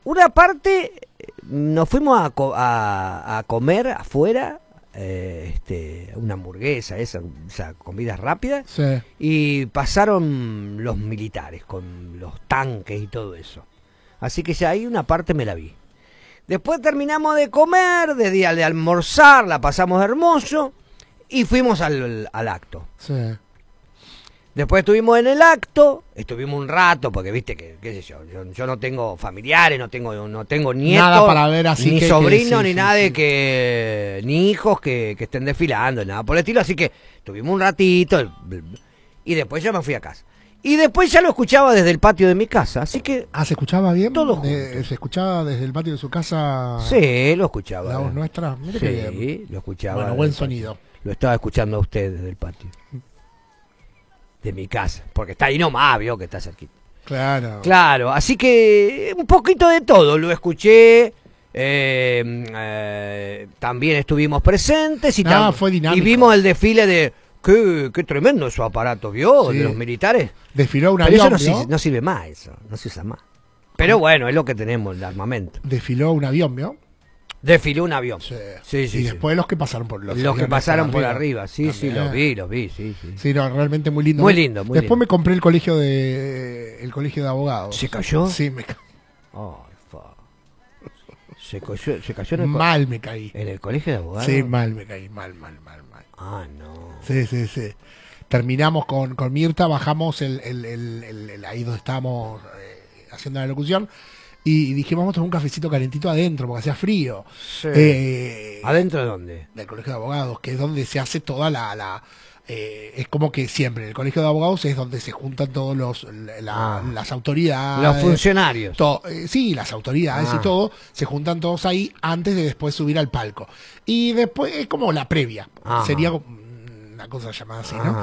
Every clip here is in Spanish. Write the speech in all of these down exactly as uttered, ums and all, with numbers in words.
una parte nos fuimos a, co a, a comer afuera, eh, este, una hamburguesa, esa, esa comida rápida, Sí. y pasaron los militares con los tanques y todo eso. Así que ya ahí una parte me la vi. Después terminamos de comer, de día de almorzar, la pasamos hermoso y fuimos al, al acto. Sí. Después estuvimos en el acto, estuvimos un rato, porque viste que, qué sé yo, yo, yo no tengo familiares, no tengo, no tengo nietos, Nada para ver así ni que- sobrinos, que- sí, ni sí, nada sí. de que, ni hijos que, que estén desfilando, nada por el estilo, así que estuvimos un ratito, y después yo me fui a casa. Y después ya lo escuchaba desde el patio de mi casa, así que Ah, ¿se escuchaba bien? Todo De- junto. ¿Se escuchaba desde el patio de su casa sí, lo escuchaba. la voz nuestra? Mire qué bien. Sí, lo escuchaba. Bueno, buen desde el sonido. patio. Lo estaba escuchando a usted desde el patio. De mi casa, porque está ahí nomás, vio que está cerquita. Claro. Claro, así que un poquito de todo, lo escuché, eh, eh, también estuvimos presentes y, Ah, tam- fue dinámico. y vimos el desfile de, qué, qué tremendo su aparato, ¿vio? Sí. De los militares. Desfiló un Pero avión, eso no, ¿vio? sirve, no sirve más, eso, no se usa más. Pero bueno, es lo que tenemos, el armamento. Desfiló un avión, ¿vio? Desfiló un avión. Sí. Sí, sí, y sí. después los que pasaron por los Los que aviones pasaron por arriba, sí, sí, También. los vi, los vi, sí, sí. Sí, no, realmente muy lindo. Muy lindo, muy Después lindo. me compré el colegio de el colegio de abogados. ¿Se cayó? Sí, me ca- Ay, fa. Se cayó, se cayó en el, co- mal me caí. en el colegio de abogados. Sí, mal me caí, mal, mal, mal, mal. Ah, no. Sí, sí, sí. Terminamos con, con Mirta, bajamos el, el, el, el- el- ahí donde estábamos eh, haciendo la locución y dijimos vamos a tomar un cafecito calentito adentro porque hacía frío. Sí. Eh, ¿Adentro de dónde? del colegio de abogados, que es donde se hace toda la... la eh, es como que siempre, en el colegio de abogados es donde se juntan todos los la- Ah. las autoridades. Los funcionarios. To- eh, sí, las autoridades Ah. y todo, se juntan todos ahí antes de después subir al palco. Y después es como la previa, Ajá. sería como una cosa llamada así, ¿no? Ajá.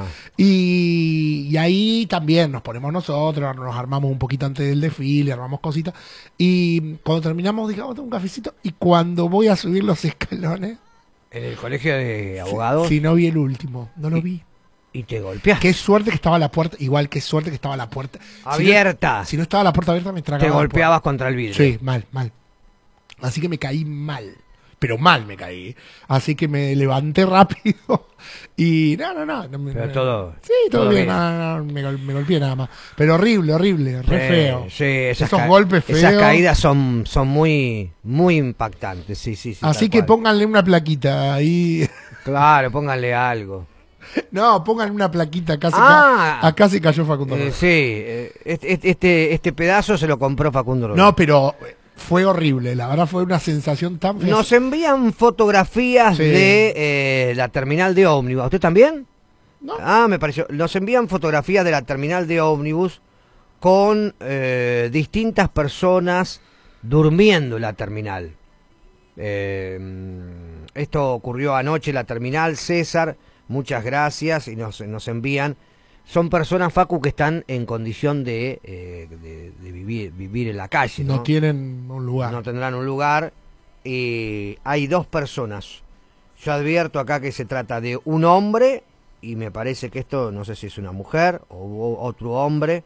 Y, y ahí también nos ponemos nosotros, nos armamos un poquito antes del desfile, armamos cositas. Y cuando terminamos, dije, vamos a tomar un cafecito. Y cuando voy a subir los escalones, En el colegio de abogados. si no vi el último, no lo vi. Y te golpeaste. Qué suerte que estaba la puerta, igual qué suerte que estaba la puerta. Si no- Abierta. Si no, estaba la puerta abierta, me tragaba. Te la golpeabas contra el vidrio. puerta. Sí, mal, mal. Así que me caí mal. Pero mal me caí. Así que me levanté rápido. Y no, no, no. no me- Pero me- todo. Sí, todo, todo bien. bien. No, no, no, me, gol- me golpeé nada más. Pero horrible, horrible, re Sí, feo. Sí, esas Esos ca- golpes feos. Esas caídas son, son muy, muy impactantes. Sí, sí, sí. Así tal que cual. pónganle una plaquita ahí. Claro, pónganle algo. No, pongan una plaquita. Acá se, Ah. ca- acá se cayó Facundo Eh, Rodríguez. sí, eh, este, este, este pedazo se lo compró Facundo Rodríguez. No, pero fue horrible. La verdad fue una sensación tan fea. Nos envían fotografías Sí. de eh, la terminal de ómnibus. ¿A usted también? No. Ah, me pareció. Nos envían fotografías de la terminal de ómnibus con eh, distintas personas durmiendo en la terminal. Eh, esto ocurrió anoche en la terminal. César, muchas gracias. Y nos, nos envían. Son personas, Facu, que están en condición de, eh, de, de vivir, vivir en la calle. No ¿no? tienen un lugar. No tendrán un lugar. Y hay dos personas. Yo advierto acá que se trata de un hombre, y me parece que esto, no sé si es una mujer o, o otro hombre,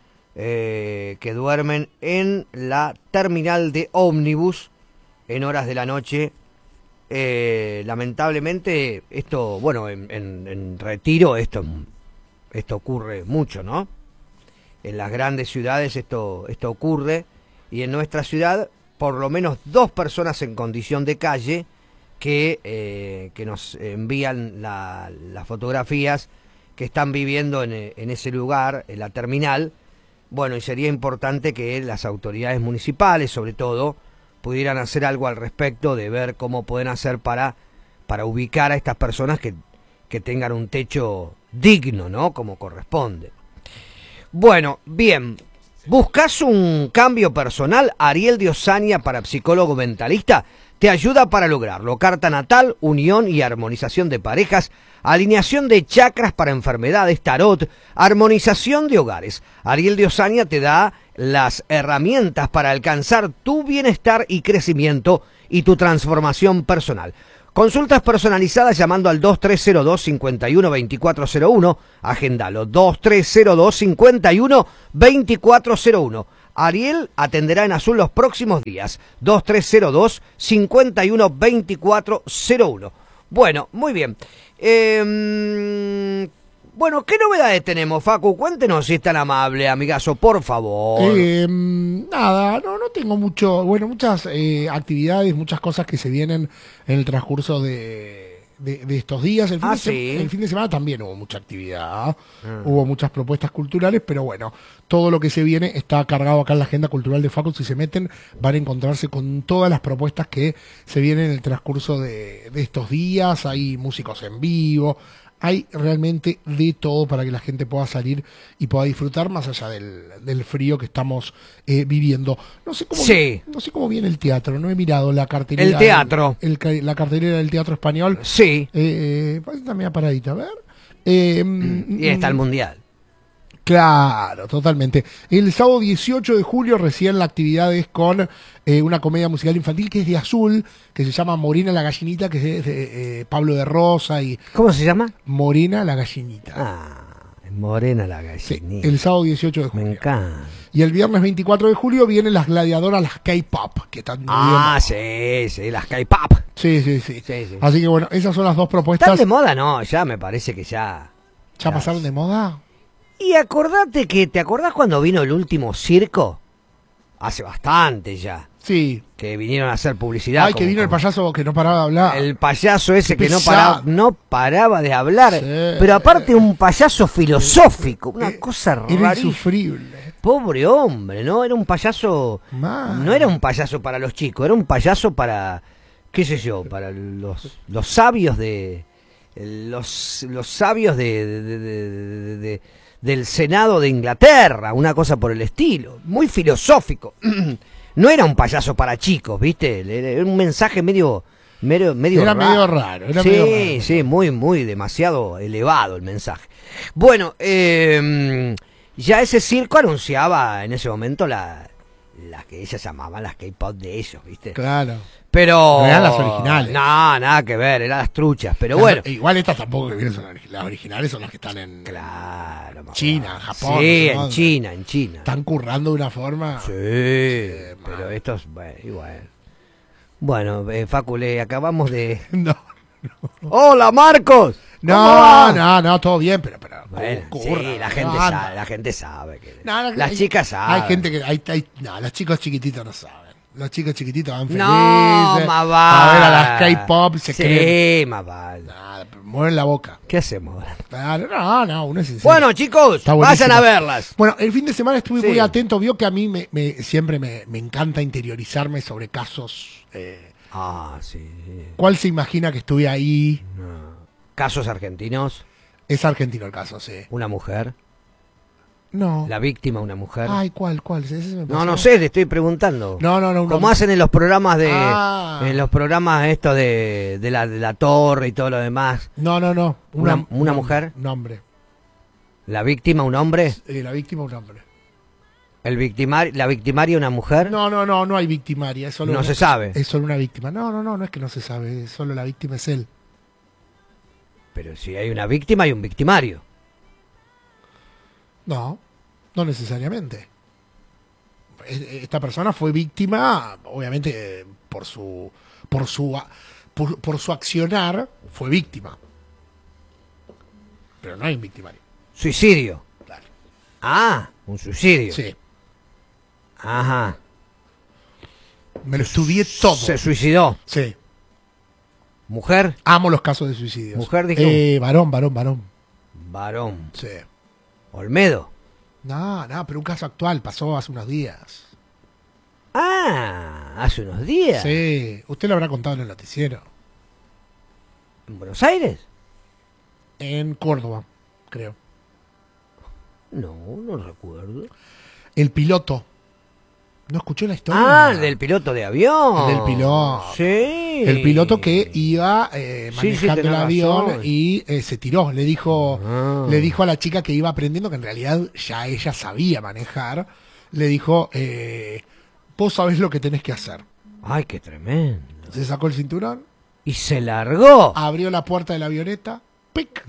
eh, que duermen en la terminal de ómnibus en horas de la noche. Eh, lamentablemente, esto, bueno, en, en, en Retiro, esto, esto ocurre mucho, ¿no? En las grandes ciudades esto, esto ocurre, y en nuestra ciudad, por lo menos dos personas en condición de calle que, eh, que nos envían la, las fotografías que están viviendo en, en ese lugar, en la terminal. Bueno, y sería importante que las autoridades municipales, sobre todo, pudieran hacer algo al respecto, de ver cómo pueden hacer para, para ubicar a estas personas que, que tengan un techo digno, ¿no? Como corresponde. Bueno, bien. ¿Buscas un cambio personal? Ariel de Osaña, para psicólogo mentalista, te ayuda para lograrlo. Carta natal, unión y armonización de parejas, alineación de chakras para enfermedades, tarot, armonización de hogares. Ariel de Osaña te da las herramientas para alcanzar tu bienestar y crecimiento y tu transformación personal. Consultas personalizadas llamando al dos tres cero dos, cinco uno dos cuatro cero uno. Agendalo, dos tres cero dos, cinco uno dos cuatro cero uno. Ariel atenderá en Azul los próximos días. dos tres cero dos, cinco uno dos cuatro cero uno. Bueno, muy bien. Eh, bueno, ¿qué novedades tenemos, Facu? Cuéntenos si es tan amable, amigazo, por favor. Eh, nada, no, no tengo mucho, bueno, muchas eh, actividades, muchas cosas que se vienen en el transcurso de, de, de estos días. El fin, Ah, de se- sí. el fin de semana también hubo mucha actividad, Ah. hubo muchas propuestas culturales, pero bueno, todo lo que se viene está cargado acá en la agenda cultural de Facu. Si se meten, van a encontrarse con todas las propuestas que se vienen en el transcurso de, de estos días. Hay músicos en vivo. Hay realmente de todo para que la gente pueda salir y pueda disfrutar más allá del, del frío que estamos eh, viviendo. No sé cómo Sí. no sé cómo viene el teatro, no he mirado la cartelera. El teatro. del- el ca- la cartelera del teatro español. Sí, Eh, eh, está media paradita, a ver. Eh, y está el mm, Mundial. Claro, totalmente. El sábado dieciocho de julio recién la actividad es con eh, una comedia musical infantil que es de Azul, que se llama Morena la Gallinita, que es de eh, Pablo de Rosa y ¿Cómo se llama? Morena la Gallinita. Ah, es morena la Sí, gallinita. el sábado dieciocho de Me julio. encanta. Y el viernes veinticuatro de julio vienen las gladiadoras, las K-pop, que están muy Ah, bien. sí, sí, las K-pop. Sí, sí, sí, Sí, sí. Así que bueno, esas son las dos ¿Están propuestas. de moda? No, ya me parece que ya... ¿Ya pasaron de moda? Y acordate que, ¿te acordás cuando vino el último circo? Hace bastante ya. Sí. Que vinieron a hacer publicidad. Ay, que como- vino el como- payaso que no paraba de hablar. El payaso ese Qué que no pesado. paraba, no paraba de hablar. Sí. Pero aparte un payaso filosófico, una Eh, cosa Era rarísima. insufrible. Pobre hombre, ¿no? Era un payaso... Mal. No era un payaso para los chicos, era un payaso para, qué sé yo, para los, los sabios de... Los, los sabios de, de- de- de- de- de- del Senado de Inglaterra, una cosa por el estilo. Muy filosófico. No era un payaso para chicos, ¿viste? Era un mensaje medio... Medio, medio Era raro. medio raro, era sí, medio raro. sí, muy, muy, demasiado elevado el mensaje. Bueno, eh, ya ese circo anunciaba en ese momento la, las que ellas llamaban las K-pop de ellos, ¿viste? Claro. Pero... No eran las originales. No, nada que ver, eran las truchas, pero Las- bueno. Igual estas tampoco que vienen son origi- las originales, son las que están en Claro. mamá. China, en Japón. Sí, no sé en dónde. China, en China. Están currando de una forma. Sí, mal. pero estos, bueno, igual. Bueno, eh, Facu, le acabamos de... No, ¡Hola, Marcos! ¿Cómo no, va? no, no, todo bien, pero, pero Bueno, curra, sí, la gente anda. sabe, la gente sabe que... No, no, las hay- chicas saben. Hay gente que. Hay, hay- no, los chicos chiquititos no saben. Los chicos chiquititos van felices. No, más A vale. ver a las K-pop se sí, creen. más vale. Nada, pero mueven la boca. ¿Qué hacemos ahora? Claro, no, no, uno es sincero. Bueno, chicos, Está vayan buenísimo. a verlas. Bueno, el fin de semana estuve Sí. muy atento. Vio que a mí me, me- siempre me, me encanta interiorizarme sobre casos. eh, Ah, sí. ¿Cuál se imagina que estuve ahí? No. Casos argentinos, Es argentino el caso, sí. una mujer, No. la víctima, una mujer. Ay, ¿cuál, cuál? Ese me No, pasó. no sé, le estoy preguntando. No, no, no. Como no. hacen en los programas de... Ah. En los programas estos de, de, la, de la torre y todo lo demás. No, no, no. Una- una mujer. Un hombre. La víctima, un hombre. Eh, la víctima, un hombre. El victimar, la victimaria, una mujer. No, no, no, no hay victimaria. Es solo No una- se sabe. Es solo una víctima. No, no, no, no es que no se sabe. Es solo la víctima es él. Pero si hay una víctima, hay un victimario. No, no necesariamente. E- Esta persona fue víctima, obviamente, eh, por su, por su, a- por, por su accionar, fue víctima. Pero no hay un victimario. Suicidio. Claro. Ah, un suicidio. Sí, Ajá. me lo estudié todo. Se suicidó. Sí, Mujer, amo los casos de suicidios. Mujer, dijo. Eh, varón, varón, varón. varón. Sí. Olmedo. No, no, pero un caso actual, pasó hace unos días. Ah, hace unos días. Sí, usted lo habrá contado en el noticiero. ¿En Buenos Aires? En Córdoba, creo. No, no recuerdo. El piloto. ¿No escuchó la historia? Ah, el del piloto de avión. El del piloto. Sí. El piloto que iba eh, Sí, sí, manejando el tenés avión razón. y eh, se tiró. Le dijo, Ah. le dijo a la chica que iba aprendiendo, que en realidad ya ella sabía manejar. Le dijo, eh, vos sabés lo que tenés que hacer. Ay, qué tremendo. Se sacó el cinturón, Y se largó. abrió la puerta de la avioneta, ¡pic!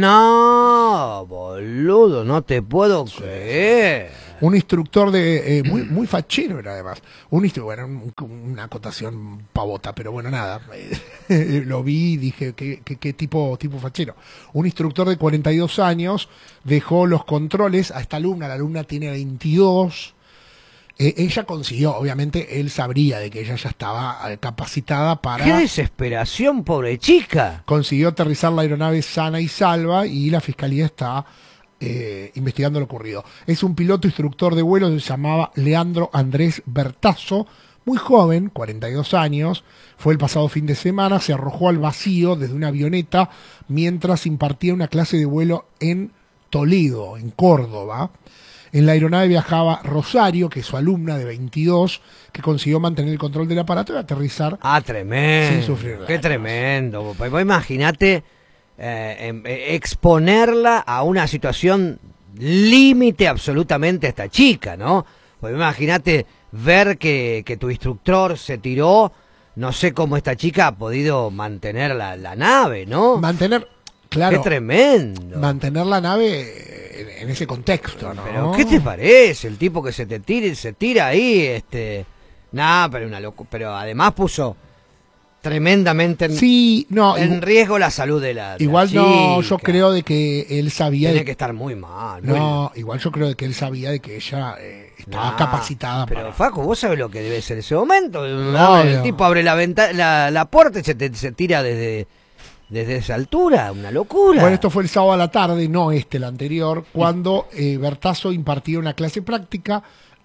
No, boludo, no te puedo creer. Un instructor de eh, muy muy fachero era además. Un instru- bueno, un- una acotación pavota, pero bueno, nada. Lo vi y dije, ¿qué, qué, qué tipo, tipo fachero? Un instructor de cuarenta y dos años dejó los controles a esta alumna. La alumna tiene veintidós. Eh, ella consiguió, obviamente, él sabría de que ella ya estaba eh, capacitada para... ¡Qué desesperación, pobre chica! Consiguió aterrizar la aeronave sana y salva y la fiscalía está eh, investigando lo ocurrido. Es un piloto instructor de vuelo que se llamaba Leandro Andrés Bertazo, muy joven, cuarenta y dos años, fue el pasado fin de semana, se arrojó al vacío desde una avioneta mientras impartía una clase de vuelo en Toledo, en Córdoba. En la aeronave viajaba Rosario, que es su alumna de veintidós, que consiguió mantener el control del aparato y aterrizar. Ah, tremendo. Sin sufrir Qué daños. tremendo. Pues vos imagínate eh, em- eh, exponerla a una situación límite absolutamente a esta chica, ¿no? Pues imagínate ver que, que tu instructor se tiró, no sé cómo esta chica ha podido mantener la, la nave, ¿no? Mantener, claro, Qué tremendo. mantener la nave en, en ese contexto, ¿no? Pero ¿qué te parece? El tipo que se te tira, se tira ahí, este, nada, pero una loco, pero además puso tremendamente en, Sí, no, en igual, riesgo la salud de la, de la igual no, yo chica. creo de que él sabía Tiene de que estar muy mal. muy no, igual yo creo de que él sabía de que ella eh, estaba Nah, capacitada pero para... Facu, ¿vos sabés lo que debe ser ese momento? No, el no. tipo abre la venta la, la puerta y se, te, se tira desde, desde esa altura, una locura. Bueno, esto fue el sábado a la tarde, no este, el anterior, cuando eh, Bertazo impartía una clase práctica.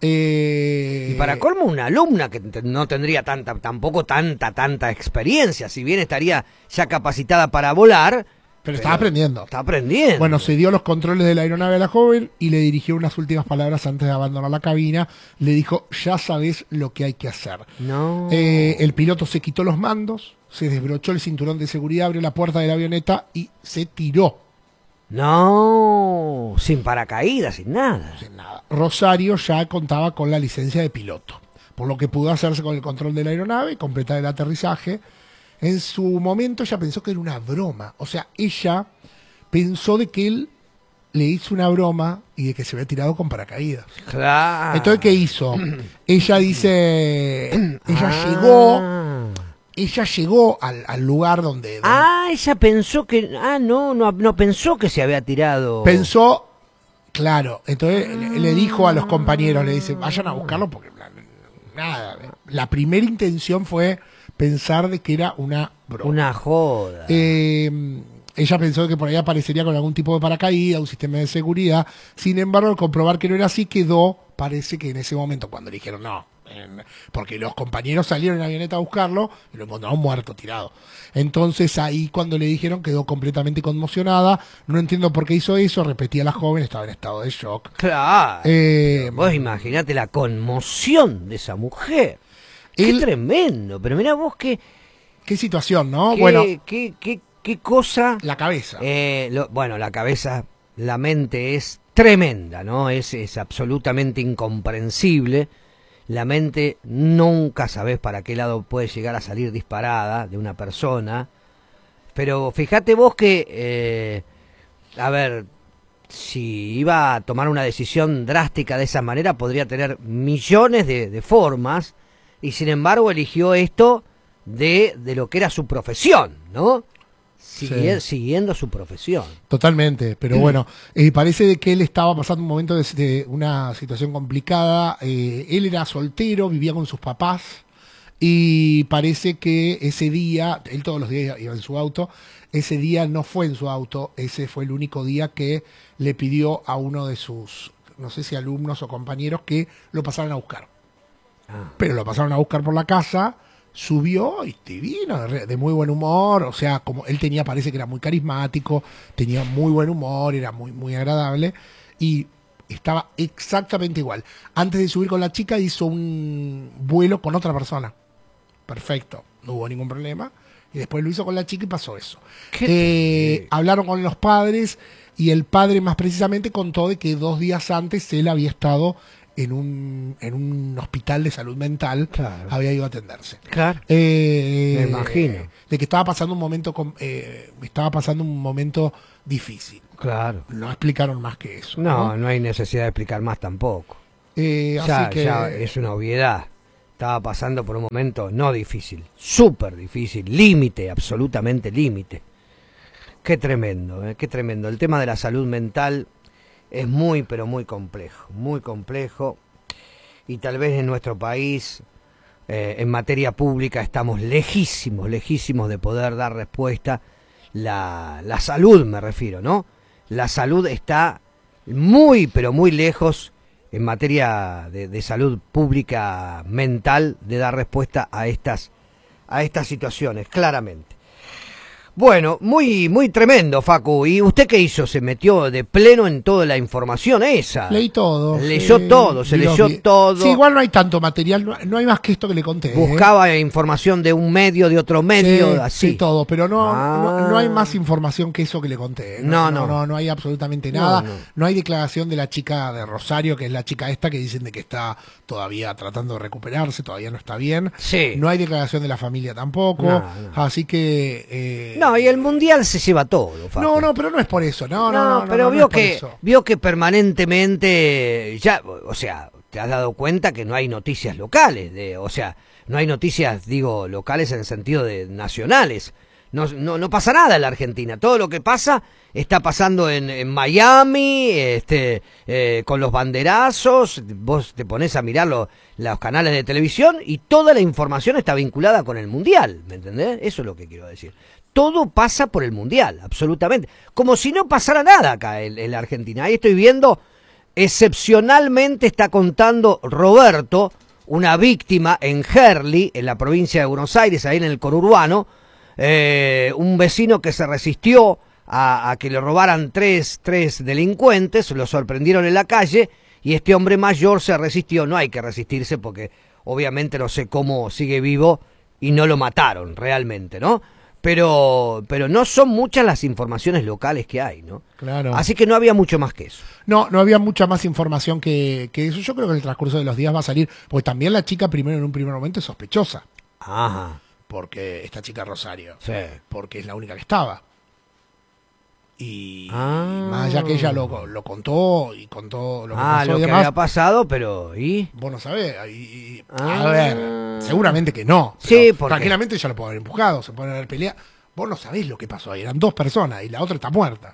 Eh, Y para colmo, una alumna que t- no tendría tanta, tampoco tanta, tanta experiencia, si bien estaría ya capacitada para volar. Pero estaba aprendiendo. Está aprendiendo. Bueno, se dio los controles de la aeronave a la joven y le dirigió unas últimas palabras antes de abandonar la cabina. Le dijo, ya sabes lo que hay que hacer. No. Eh, el piloto se quitó los mandos, se desbrochó el cinturón de seguridad, abrió la puerta de la avioneta y se tiró. No. Sin paracaídas, sin nada. Sin nada. Rosario ya contaba con la licencia de piloto, por lo que pudo hacerse con el control de la aeronave y completar el aterrizaje. En su momento ella pensó que era una broma. O sea, ella pensó de que él le hizo una broma y de que se había tirado con paracaídas. Claro. Entonces, ¿qué hizo? Ella dice, ella Ah. llegó, ella llegó al, al lugar donde, donde Ah, ella pensó que. Ah, no, no, no pensó que se había tirado. pensó, claro, entonces le, le dijo a los compañeros, le dice, vayan a buscarlo porque la- nada, la primera intención fue pensar de que era una broma. Una joda. Eh, ella pensó que por ahí aparecería con algún tipo de paracaídas, un sistema de seguridad. Sin embargo, al comprobar que no era así, quedó, parece que en ese momento, cuando le dijeron no, en- porque los compañeros salieron en la avioneta a buscarlo y lo encontraron muerto, tirado. Entonces ahí cuando le dijeron quedó completamente conmocionada. No entiendo por qué hizo eso, repetía la joven, estaba en estado de shock. Claro. Eh, Vos imaginate la conmoción de esa mujer. Qué él- tremendo. Pero mirá vos qué. qué situación, ¿no? qué, Bueno, qué, qué, qué cosa. la cabeza. Eh, lo- bueno, la cabeza, la mente es tremenda, ¿no? Es, es absolutamente incomprensible. La mente nunca sabes para qué lado puede llegar a salir disparada de una persona. Pero fíjate vos que, eh, a ver, si iba a tomar una decisión drástica de esa manera, podría tener millones de, de formas, y sin embargo eligió esto de, de lo que era su profesión, ¿no? Sigui- Sí. Siguiendo su profesión. Totalmente, pero bueno, eh, parece de que él estaba pasando un momento de, de una situación complicada. Eh, él era soltero, vivía con sus papás y parece que ese día, él todos los días iba en su auto, ese día no fue en su auto, ese fue el único día que le pidió a uno de sus, no sé si alumnos o compañeros, que lo pasaran a buscar. Ah. Pero lo pasaron a buscar por la casa, subió y divino, de, de muy buen humor, o sea, como él tenía, parece que era muy carismático, tenía muy buen humor, era muy, muy agradable, y estaba exactamente igual. Antes de subir con la chica hizo un vuelo con otra persona. Perfecto, no hubo ningún problema. Y después lo hizo con la chica y pasó eso. ¿Qué Eh, te- hablaron con los padres y el padre más precisamente contó de que dos días antes él había estado en un, en un hospital de salud mental, claro. había ido a atenderse. Claro. Eh, Me imagino. De que estaba pasando un momento, con, eh, estaba pasando un momento difícil. Claro. No explicaron más que eso. No, no, no hay necesidad de explicar más tampoco. Eh, Ya, así que ya es una obviedad. Estaba pasando por un momento no difícil, súper difícil, límite, absolutamente límite. Qué tremendo, ¿eh? Qué tremendo. El tema de la salud mental es muy, pero muy complejo, muy complejo. Y tal vez en nuestro país, eh, en materia pública, estamos lejísimos, lejísimos de poder dar respuesta. La, la salud, me refiero, ¿no? La salud está muy, pero muy lejos en materia de, de salud pública mental de dar respuesta a estas, a estas situaciones, claramente. Bueno, muy muy tremendo, Facu. ¿Y usted qué hizo? ¿Se metió de pleno en toda la información esa? leí todo. Leyó sí, todo, se vi los leyó vi- todo. Sí, igual no hay tanto material, no, no hay más que esto que le conté. ¿eh? Buscaba información de un medio, de otro medio, Sí, así. sí, todo, pero no, Ah. no, no hay más información que eso que le conté. ¿eh? No, no, no. no, no hay absolutamente No, nada. no. No, hay declaración de la chica de Rosario, que es la chica esta, que dicen de que está todavía tratando de recuperarse, todavía no está bien. Sí. No hay declaración de la familia tampoco. No, no. Así que... eh, No, y el mundial se lleva todo, Facu. No, no, pero no es por eso. No, no, no. no, pero no, no vio es por que eso. vio que permanentemente ya, o sea, te has dado cuenta que no hay noticias locales, de, o sea, no hay noticias, digo, locales en el sentido de nacionales. No, no, no pasa nada en la Argentina. Todo lo que pasa está pasando en, en Miami, este, eh, con los banderazos. Vos te pones a mirar lo- los canales de televisión y toda la información está vinculada con el mundial, ¿me entendés? Eso es lo que quiero decir. Todo pasa por el mundial, absolutamente. Como si no pasara nada acá en, en la Argentina. Ahí estoy viendo, excepcionalmente está contando Roberto, una víctima en Herli, en la provincia de Buenos Aires, ahí en el conurbano, eh, un vecino que se resistió a, a que le robaran tres, tres delincuentes, lo sorprendieron en la calle y este hombre mayor se resistió. No hay que resistirse porque obviamente no sé cómo sigue vivo y no lo mataron realmente, ¿no? Pero, pero no son muchas las informaciones locales que hay, ¿no? Claro. Así que no había mucho más que eso. No, no había mucha más información que, que eso. Yo creo que en el transcurso de los días va a salir, porque también la chica primero en un primer momento es sospechosa, Ajá, porque esta chica Rosario, sí. porque es la única que estaba. Y Ah. más allá que ella lo, lo contó y contó lo que Ah, pasó lo y que demás, había pasado, pero ¿y? vos no sabés. Y, y- Ah. A ver, seguramente que no. Sí, pero porque- tranquilamente ella lo puede haber empujado, se puede haber peleado. Vos no sabés lo que pasó ahí, eran dos personas y la otra está muerta.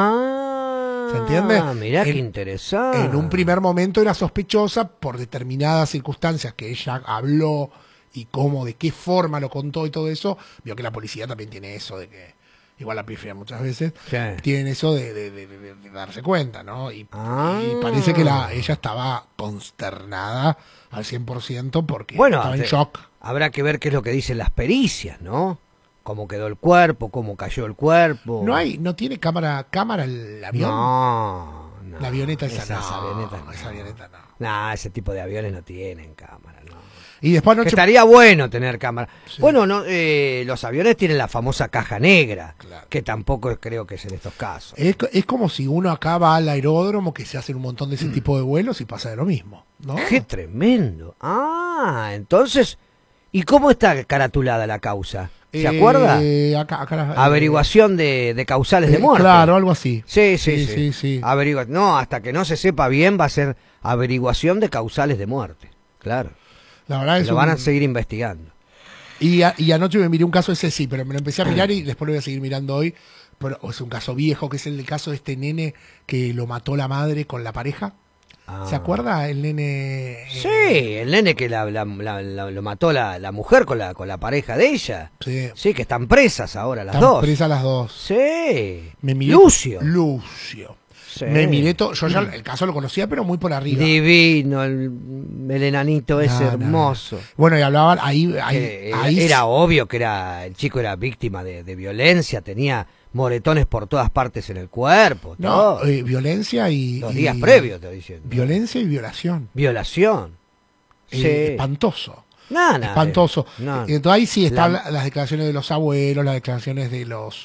Ah, ¿Se entiende? Mirá En- qué interesante. En un primer momento era sospechosa por determinadas circunstancias que ella habló y cómo, de qué forma lo contó y todo eso. Vio que la policía también tiene eso de que, igual la pifia muchas veces, Sí. tienen eso de, de- de- de- de darse cuenta, ¿no? Y, Ah. y parece que la, ella estaba consternada al cien por ciento porque Bueno, estaba en te- shock. habrá que ver qué es lo que dicen las pericias, ¿no? Cómo quedó el cuerpo, cómo cayó el cuerpo. No hay, no tiene cámara, cámara el avión. No, no. La avioneta esa, Esas no, avionetas no. esa avioneta no. No, ese tipo de aviones no tienen cámara, no. Y después Que anoche, estaría bueno tener cámara. Sí. Bueno, no, eh, los aviones tienen la famosa caja negra, Claro. que tampoco creo que es en estos casos. Es, es como si uno acá va al aeródromo, que se hacen un montón de ese tipo de vuelos y pasa de lo mismo, ¿no? ¡Qué tremendo! Ah, entonces, ¿y cómo está caratulada la causa? ¿Se Eh, acuerda? Acá, acá la- Averiguación de, de causales eh, de muerte. Claro, algo así. Sí, sí, sí. Sí, sí, sí. Averigua- No, hasta que no se sepa bien va a ser averiguación de causales de muerte. Claro. La verdad es Lo van a un- seguir investigando. y, a- y anoche me miré un caso ese sí, pero me lo empecé a mirar y después lo voy a seguir mirando hoy. Pero es un caso viejo, que es el del caso de este nene que lo mató la madre con la pareja. Ah. ¿Se acuerda el nene? eh, Sí, el nene que la, la- la- la- lo mató la, la mujer con la, con la pareja de ella. Sí. Sí, que están presas ahora las Están dos. presas las dos. Sí. Me miré- Lucio. Lucio. Sí. Me miré todo. Yo ya el caso lo conocía, pero muy por arriba. Divino, el, el enanito ese No, no, hermoso. Bueno, y hablaban ahí. ahí, Que era, ahí era obvio que era el chico era víctima de, de violencia, tenía moretones por todas partes en el cuerpo, No, todo. eh, violencia y. Los y- días previos, te estoy diciendo. Violencia y violación. Violación. Eh, Sí. Espantoso. No, no, Espantoso. no. Entonces ahí sí están La- la- las declaraciones de los abuelos, las declaraciones de los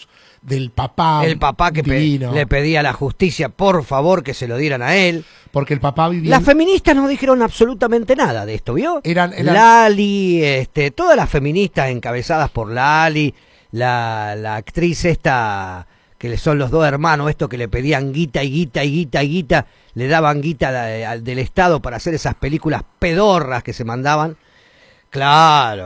del papá. El papá que pe- divino. le pedía a la justicia, por favor, que se lo dieran a él. Porque el papá vivía... Las feministas no dijeron absolutamente nada de esto, ¿vio? Eran, eran... Lali, este, todas las feministas encabezadas por Lali, la, la actriz esta, que le son los dos hermanos, esto que le pedían guita y guita y guita y guita, le daban guita de- al- del Estado para hacer esas películas pedorras que se mandaban. Claro.